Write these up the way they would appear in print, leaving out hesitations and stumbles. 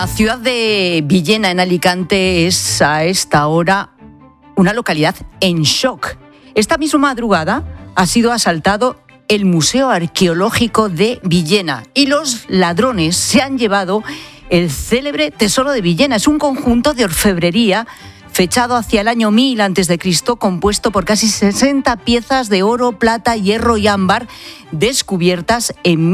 La ciudad de Villena, en Alicante, es a esta hora una localidad en shock. Esta misma madrugada ha sido asaltado el Museo Arqueológico de Villena y los ladrones se han llevado el célebre Tesoro de Villena. Es un conjunto de orfebrería fechado hacia el año 1000 a.C., compuesto por casi 60 piezas de oro, plata, hierro y ámbar, descubiertas en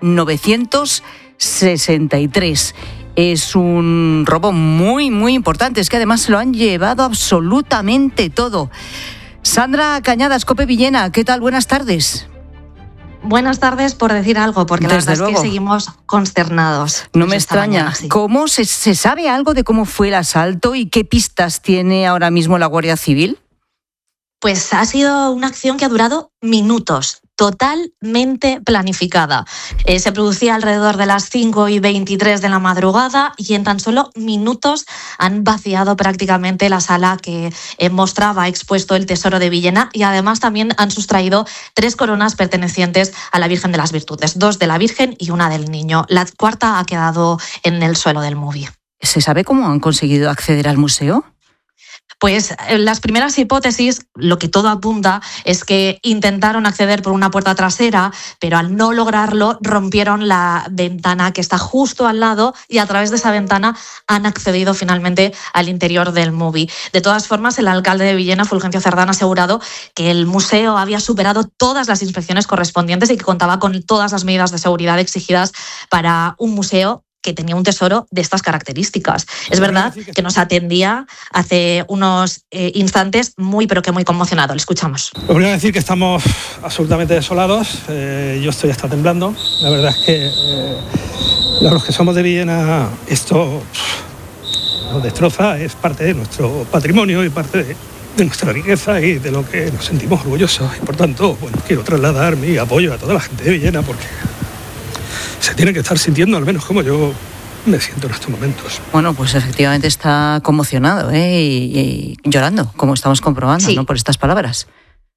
1963. Es un robo muy, muy importante. Es que además se lo han llevado absolutamente todo. Sandra Cañadas, COPE Villena, ¿qué tal? Buenas tardes. Buenas tardes, por decir algo, porque la verdad es que seguimos consternados. No me extraña. ¿Cómo se sabe algo de cómo fue el asalto y qué pistas tiene ahora mismo la Guardia Civil? Pues ha sido una acción que ha durado minutos, totalmente planificada. Se producía alrededor de las 5:23 de la madrugada y en tan solo minutos han vaciado prácticamente la sala que mostraba expuesto el Tesoro de Villena, y además también han sustraído 3 coronas pertenecientes a la Virgen de las Virtudes, 2 de la Virgen y 1 del Niño. La cuarta ha quedado en el suelo del Movie. ¿Se sabe cómo han conseguido acceder al museo? Pues las primeras hipótesis, lo que todo apunta, es que intentaron acceder por una puerta trasera, pero al no lograrlo rompieron la ventana que está justo al lado y a través de esa ventana han accedido finalmente al interior del Movie. De todas formas, el alcalde de Villena, Fulgencio Cerdán, ha asegurado que el museo había superado todas las inspecciones correspondientes y que contaba con todas las medidas de seguridad exigidas para un museo que tenía un tesoro de estas características. Es verdad que nos atendía hace unos instantes muy, pero que muy conmocionado. Le escuchamos. Lo primero es decir que estamos absolutamente desolados. Yo estoy hasta temblando. La verdad es que los que somos de Villena, esto nos destroza. Es parte de nuestro patrimonio y parte de nuestra riqueza y de lo que nos sentimos orgullosos. Y por tanto, quiero trasladar mi apoyo a toda la gente de Villena, porque se tiene que estar sintiendo, al menos como yo me siento en estos momentos. Bueno, pues efectivamente está conmocionado y llorando, como estamos comprobando, sí, ¿no? Por estas palabras.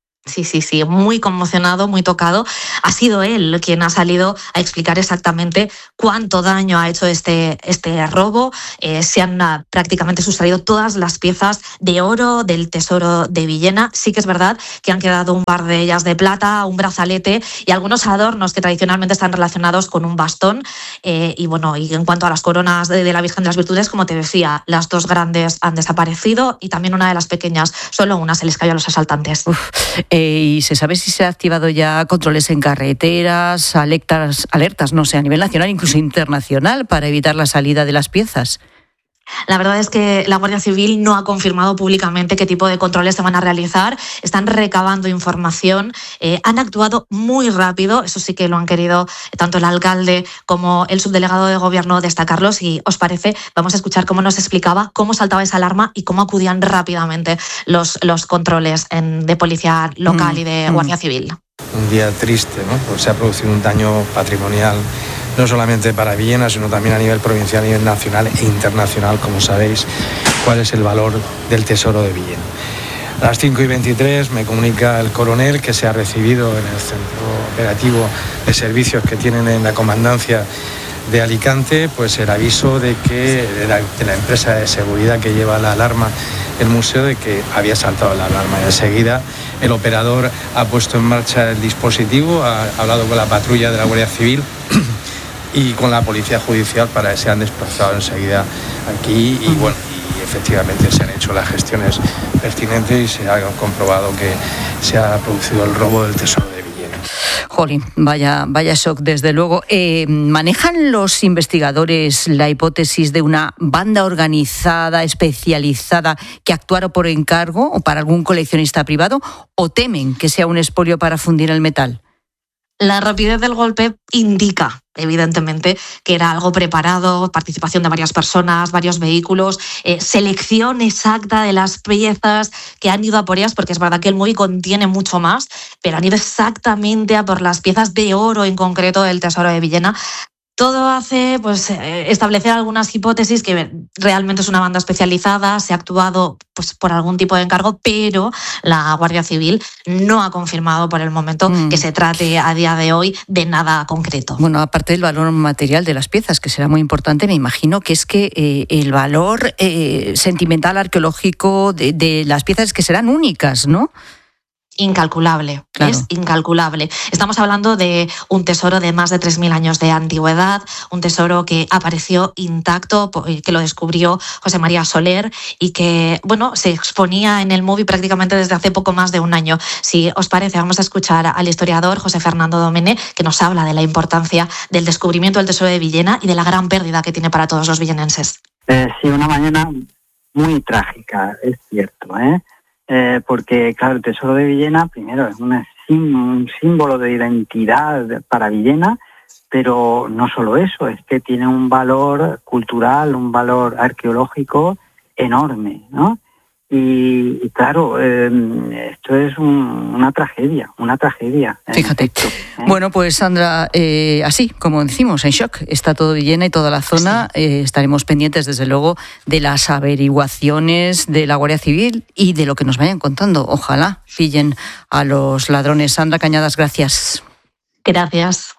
Sí, muy conmocionado, muy tocado. Ha sido él quien ha salido a explicar exactamente cuánto daño ha hecho este robo. Se han prácticamente sustraído todas las piezas de oro del Tesoro de Villena. Sí que es verdad que han quedado un par de ellas de plata, un brazalete y algunos adornos que tradicionalmente están relacionados con un bastón. Y en cuanto a las coronas de la Virgen de las Virtudes, como te decía, las 2 grandes han desaparecido y también una de las pequeñas, solo una se les cayó a los asaltantes. ¿Y se sabe si se han activado ya controles en carreteras, alertas, no sé, a nivel nacional, incluso internacional, para evitar la salida de las piezas? La verdad es que la Guardia Civil no ha confirmado públicamente qué tipo de controles se van a realizar. Están recabando información. Han actuado muy rápido. Eso sí que lo han querido tanto el alcalde como el subdelegado de gobierno destacarlo. Si os parece, vamos a escuchar cómo nos explicaba cómo saltaba esa alarma y cómo acudían rápidamente los controles de policía local y de Guardia Civil. Un día triste, ¿no? Porque se ha producido un daño patrimonial no solamente para Villena, sino también a nivel provincial, a nivel nacional e internacional, como sabéis, cuál es el valor del Tesoro de Villena. A las 5:23 me comunica el coronel que se ha recibido en el centro operativo de servicios que tienen en la comandancia de Alicante, pues el aviso de la empresa de seguridad que lleva la alarma el museo, de que había saltado la alarma. Y enseguida el operador ha puesto en marcha el dispositivo, ha hablado con la patrulla de la Guardia Civil y con la Policía Judicial para que se han desplazado enseguida aquí y efectivamente se han hecho las gestiones pertinentes y se ha comprobado que se ha producido el robo del Tesoro de Villena. Jolín, vaya shock, desde luego. ¿Manejan los investigadores la hipótesis de una banda organizada, especializada, que actuara por encargo o para algún coleccionista privado, o temen que sea un expolio para fundir el metal? La rapidez del golpe indica, evidentemente, que era algo preparado, participación de varias personas, varios vehículos, selección exacta de las piezas que han ido a por ellas, porque es verdad que el Movie contiene mucho más, pero han ido exactamente a por las piezas de oro en concreto del Tesoro de Villena. Todo hace pues establecer algunas hipótesis, que realmente es una banda especializada, se ha actuado pues por algún tipo de encargo, pero la Guardia Civil no ha confirmado por el momento que se trate a día de hoy de nada concreto. Bueno, aparte del valor material de las piezas, que será muy importante, me imagino que es que el valor sentimental, arqueológico de las piezas es que serán únicas, ¿no? Incalculable, claro. Es incalculable. Estamos hablando de un tesoro de más de 3.000 años de antigüedad, un tesoro que apareció intacto, que lo descubrió José María Soler y que, bueno, se exponía en el MOVI prácticamente desde hace poco más de un año. Si os parece, vamos a escuchar al historiador José Fernando Domene, que nos habla de la importancia del descubrimiento del tesoro de Villena y de la gran pérdida que tiene para todos los villenenses. Sí, una mañana muy trágica, es cierto, porque, claro, el tesoro de Villena, primero, es un símbolo de identidad para Villena, pero no solo eso, es que tiene un valor cultural, un valor arqueológico enorme, ¿no? Y claro, esto es una tragedia. Fíjate. Bueno, pues Sandra, así como decimos, en shock está todo Villena y toda la zona. Sí. Estaremos pendientes, desde luego, de las averiguaciones de la Guardia Civil y de lo que nos vayan contando. Ojalá pillen a los ladrones. Sandra Cañadas, gracias. Gracias.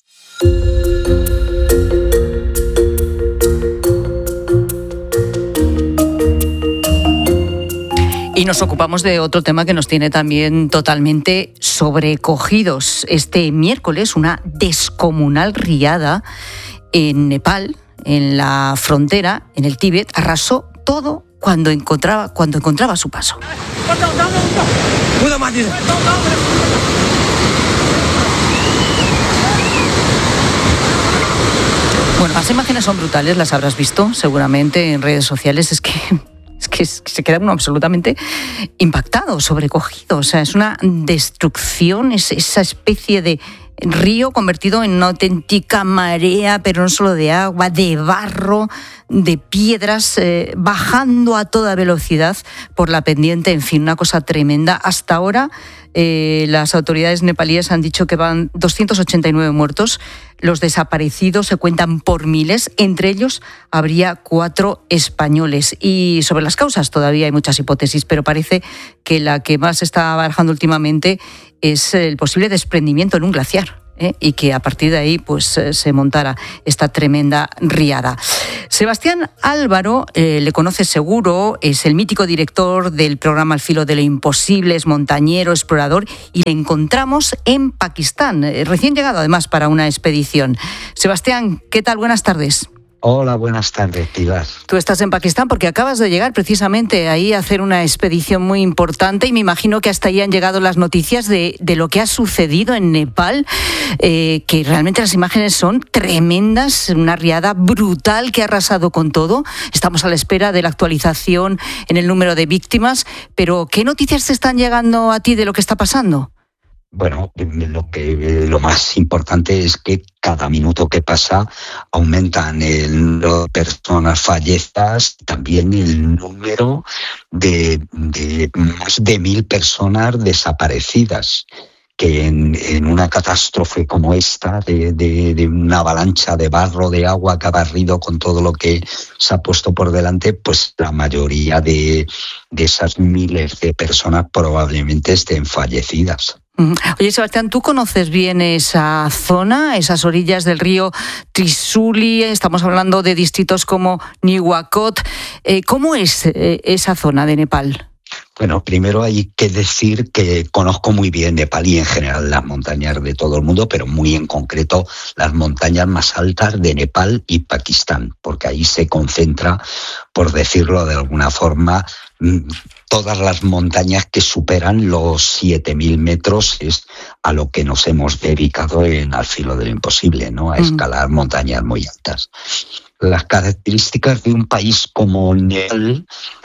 Y nos ocupamos de otro tema que nos tiene también totalmente sobrecogidos. Este miércoles, una descomunal riada en Nepal, en la frontera, en el Tíbet, arrasó todo cuando encontraba su paso. Bueno, las imágenes son brutales, las habrás visto seguramente en redes sociales. Es que se queda uno absolutamente impactado, sobrecogido. O sea, es una destrucción, es esa especie de río convertido en una auténtica marea, pero no solo de agua, de barro, de piedras, bajando a toda velocidad por la pendiente. En fin, una cosa tremenda. Hasta ahora las autoridades nepalíes han dicho que van 289 muertos. Los desaparecidos se cuentan por miles. Entre ellos habría 4 españoles. Y sobre las causas todavía hay muchas hipótesis, pero parece que la que más se está barajando últimamente es el posible desprendimiento en un glaciar. Y que a partir de ahí pues se montara esta tremenda riada. Sebastián Álvaro, le conoce seguro, es el mítico director del programa Al filo de lo imposible, es montañero, explorador, y le encontramos en Pakistán, recién llegado además para una expedición. Sebastián, ¿qué tal? Buenas tardes. Hola, buenas tardes, Pilar. Tú estás en Pakistán porque acabas de llegar precisamente ahí a hacer una expedición muy importante, y me imagino que hasta ahí han llegado las noticias de lo que ha sucedido en Nepal, que realmente las imágenes son tremendas, una riada brutal que ha arrasado con todo. Estamos a la espera de la actualización en el número de víctimas, pero ¿qué noticias te están llegando a ti de lo que está pasando? Bueno, lo más importante es que cada minuto que pasa aumentan el número de personas fallecidas, también el número de más de 1.000 personas desaparecidas, que en una catástrofe como esta, de una avalancha de barro, de agua que ha barrido con todo lo que se ha puesto por delante, pues la mayoría de esas miles de personas probablemente estén fallecidas. Oye, Sebastián, ¿tú conoces bien esa zona, esas orillas del río Trisuli? Estamos hablando de distritos como Nuwakot. ¿Cómo es esa zona de Nepal? Bueno, primero hay que decir que conozco muy bien Nepal y en general las montañas de todo el mundo, pero muy en concreto las montañas más altas de Nepal y Pakistán, porque ahí se concentra, por decirlo de alguna forma, todas las montañas que superan los 7.000 metros. Es a lo que nos hemos dedicado en Al filo de lo imposible, ¿no? A escalar montañas muy altas. Las características de un país como Nepal,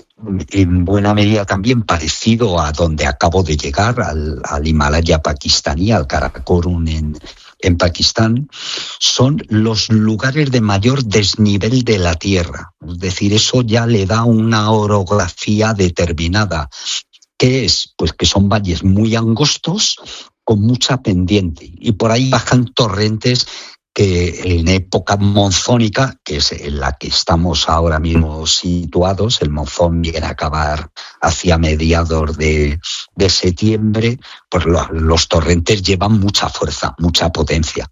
en buena medida también parecido a donde acabo de llegar, al Himalaya pakistaní, al Karakorum en Pakistán, son los lugares de mayor desnivel de la tierra. Es decir, eso ya le da una orografía determinada. ¿Qué es? Pues que son valles muy angostos con mucha pendiente, y por ahí bajan torrentes que en época monzónica, que es en la que estamos ahora mismo situados, el monzón viene a acabar hacia mediados de septiembre, pues los torrentes llevan mucha fuerza, mucha potencia.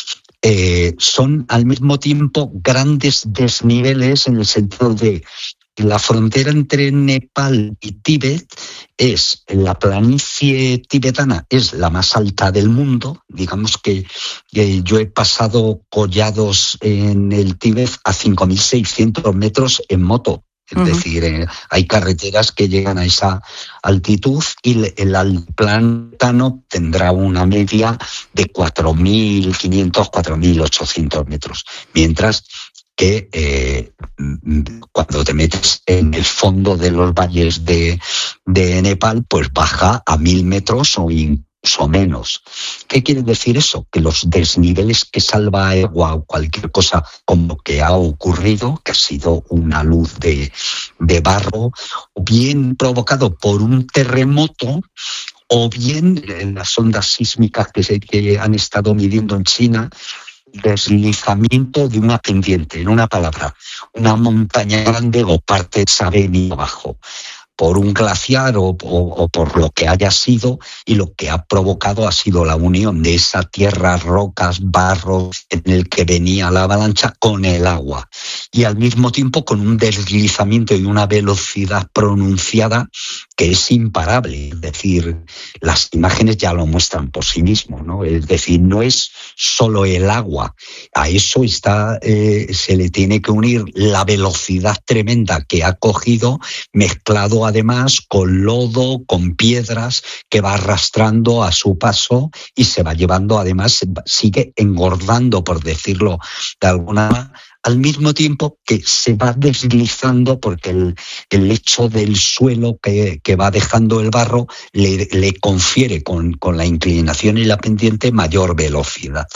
Son al mismo tiempo grandes desniveles en el sentido de la frontera entre Nepal y Tíbet es la planicie tibetana, es la más alta del mundo. Digamos que yo he pasado collados en el Tíbet a 5.600 metros en moto. Es decir, hay carreteras que llegan a esa altitud y el altiplano tibetano tendrá una media de 4.500, 4.800 metros. Mientras que cuando te metes en el fondo de los valles de Nepal, pues baja a 1.000 metros o incluso menos. ¿Qué quiere decir eso? Que los desniveles que salva agua o cualquier cosa como que ha ocurrido, que ha sido una luz de barro, o bien provocado por un terremoto, o bien en las ondas sísmicas que han estado midiendo en China, deslizamiento de una pendiente, en una palabra, una montaña grande o parte de esa avenida abajo, por un glaciar o por lo que haya sido, y lo que ha provocado ha sido la unión de esa tierra, rocas, barro en el que venía la avalancha con el agua, y al mismo tiempo con un deslizamiento y una velocidad pronunciada que es imparable. Es decir, las imágenes ya lo muestran por sí mismo, ¿no? Es decir, no es solo el agua, a eso se le tiene que unir la velocidad tremenda que ha cogido, mezclado además con lodo, con piedras que va arrastrando a su paso y se va llevando, además sigue engordando, por decirlo de alguna manera, al mismo tiempo que se va deslizando, porque el lecho del suelo que va dejando el barro le confiere con la inclinación y la pendiente mayor velocidad.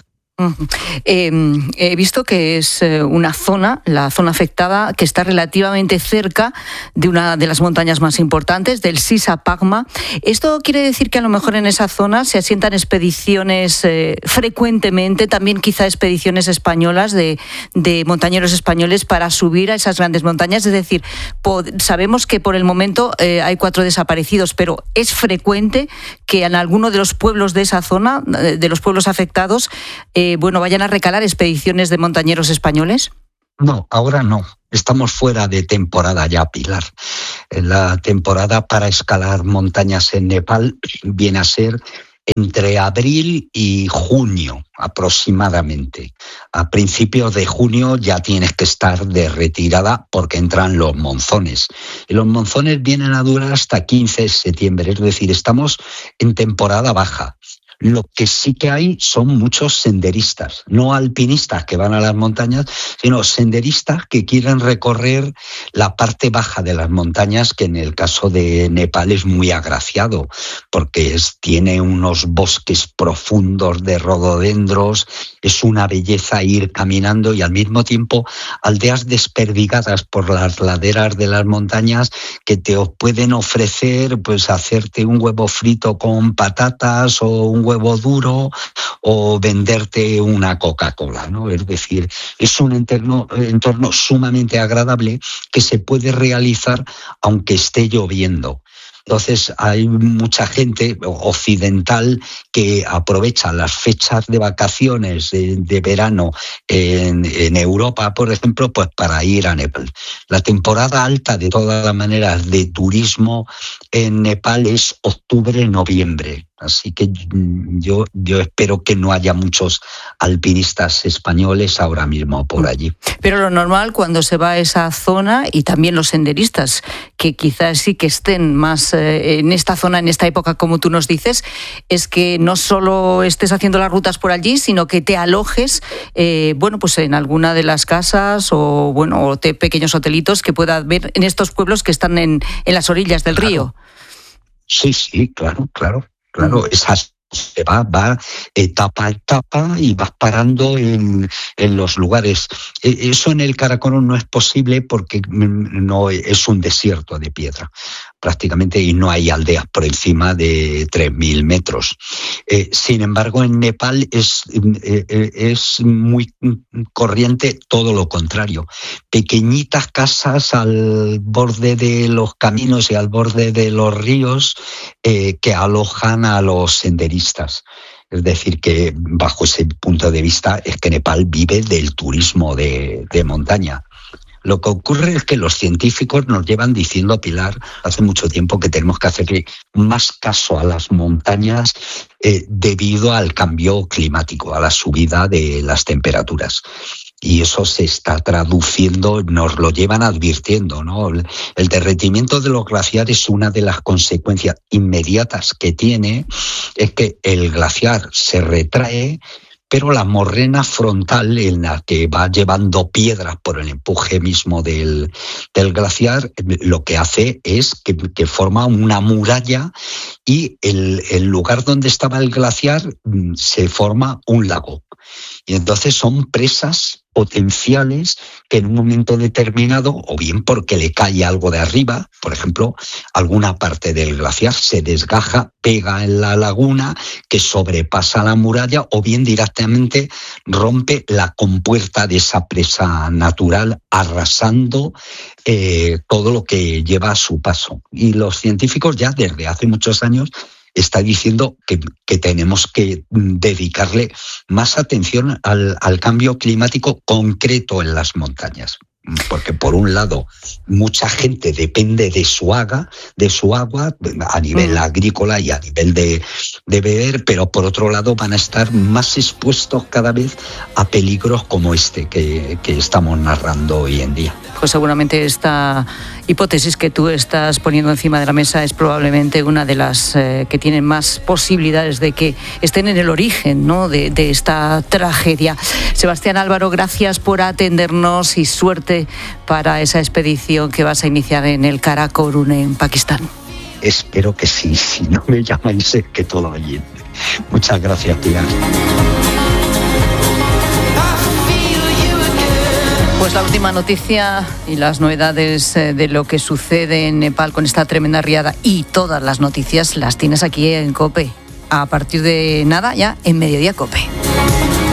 He visto que es la zona afectada, que está relativamente cerca de una de las montañas más importantes, del Sisa Pagma. ¿Esto quiere decir que a lo mejor en esa zona se asientan expediciones frecuentemente, también quizá expediciones españolas de montañeros españoles para subir a esas grandes montañas? Es decir, sabemos que por el momento hay 4 desaparecidos, pero ¿es frecuente que en alguno de los pueblos de esa zona, de los pueblos afectados, vayan a recalar expediciones de montañeros españoles? No, ahora no. Estamos fuera de temporada ya, Pilar. La temporada para escalar montañas en Nepal viene a ser entre abril y junio aproximadamente. A principios de junio ya tienes que estar de retirada porque entran los monzones. Y los monzones vienen a durar hasta 15 de septiembre, es decir, estamos en temporada baja. Lo que sí que hay son muchos senderistas, no alpinistas que van a las montañas, sino senderistas que quieren recorrer la parte baja de las montañas, que en el caso de Nepal es muy agraciado, porque tiene unos bosques profundos de rododendros, es una belleza ir caminando, y al mismo tiempo aldeas desperdigadas por las laderas de las montañas que te pueden ofrecer pues hacerte un huevo frito con patatas o un huevo duro o venderte una Coca-Cola, ¿no? Es decir, es un entorno sumamente agradable que se puede realizar aunque esté lloviendo. Entonces hay mucha gente occidental que aprovecha las fechas de vacaciones de verano en Europa, por ejemplo, pues para ir a Nepal. La temporada alta, de todas las maneras, de turismo en Nepal es octubre-noviembre. Así que yo espero que no haya muchos alpinistas españoles ahora mismo por allí. Pero lo normal cuando se va a esa zona, y también los senderistas, que quizás sí que estén más en esta zona, en esta época, como tú nos dices, es que no solo estés haciendo las rutas por allí, sino que te alojes pues en alguna de las casas o pequeños hotelitos que pueda haber en estos pueblos que están en las orillas del río. Sí, claro. Esas se va etapa a etapa y vas parando en los lugares. Eso en el Karakorum no es posible porque no es un desierto de piedra. prácticamente, y no hay aldeas por encima de 3.000 metros. Sin embargo, en Nepal es muy corriente todo lo contrario. Pequeñitas casas al borde de los caminos y al borde de los ríos que alojan a los senderistas. Es decir, que bajo ese punto de vista es que Nepal vive del turismo de montaña. Lo que ocurre es que los científicos nos llevan diciendo, Pilar, hace mucho tiempo que tenemos que hacerle más caso a las montañas debido al cambio climático, a la subida de las temperaturas. Y eso se está traduciendo, nos lo llevan advirtiendo, ¿no? El derretimiento de los glaciares, una de las consecuencias inmediatas que tiene es que el glaciar se retrae, pero la morrena frontal en la que va llevando piedras por el empuje mismo del glaciar, lo que hace es que forma una muralla y el lugar donde estaba el glaciar se forma un lago. Y entonces son presas potenciales que en un momento determinado, o bien porque le cae algo de arriba, por ejemplo, alguna parte del glaciar se desgaja, pega en la laguna que sobrepasa la muralla, o bien directamente rompe la compuerta de esa presa natural, arrasando todo lo que lleva a su paso. Y los científicos ya desde hace muchos años está diciendo que tenemos que dedicarle más atención al cambio climático concreto en las montañas. Porque por un lado mucha gente depende de su agua a nivel agrícola y a nivel de beber, pero por otro lado van a estar más expuestos cada vez a peligros como este que estamos narrando hoy en día. Pues seguramente esta hipótesis que tú estás poniendo encima de la mesa es probablemente una de las que tienen más posibilidades de que estén en el origen, ¿no?, de esta tragedia. Sebastián Álvaro, gracias por atendernos y suerte para esa expedición que vas a iniciar en el Karakorum, en Pakistán. Espero que sí, si no me llamáis es que todo allí. Muchas gracias, Pilar. Pues la última noticia y las novedades de lo que sucede en Nepal con esta tremenda riada y todas las noticias las tienes aquí en COPE. A partir de nada ya en Mediodía COPE.